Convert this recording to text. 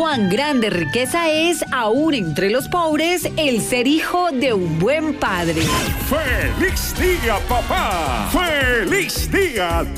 cuán grande riqueza es, aún entre los pobres, el ser hijo de un buen padre. ¡Feliz día, papá! ¡Feliz día,